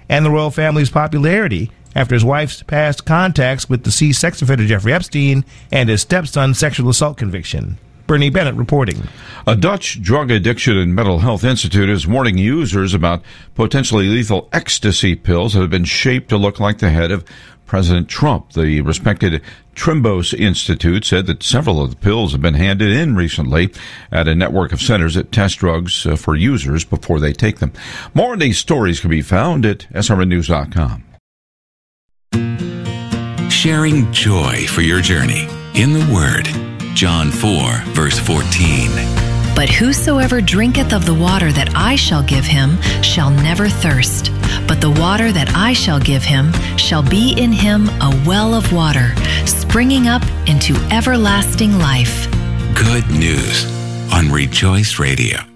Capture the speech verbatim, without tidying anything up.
and the royal family's popularity after his wife's past contacts with deceased sex offender Jeffrey Epstein and his stepson's sexual assault conviction. Bernie Bennett reporting. A Dutch drug addiction and mental health institute is warning users about potentially lethal ecstasy pills that have been shaped to look like the head of President Trump. The respected Trimbos Institute said that several of the pills have been handed in recently at a network of centers that test drugs uh, for users before they take them. More of these stories can be found at S R N news dot com. Sharing joy for your journey in the Word. John four, verse fourteen. But whosoever drinketh of the water that I shall give him shall never thirst. But the water that I shall give him shall be in him a well of water, springing up into everlasting life. Good news on Rejoice Radio.